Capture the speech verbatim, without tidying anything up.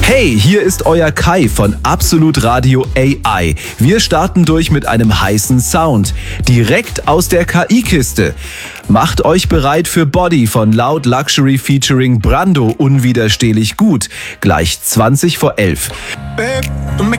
Hey, hier ist euer Kai von Absolut Radio A I. Wir starten durch mit einem heißen Sound, direkt aus der K I-Kiste. Macht euch bereit für Body von Loud Luxury featuring Brando, unwiderstehlich gut. Gleich zwanzig vor elf.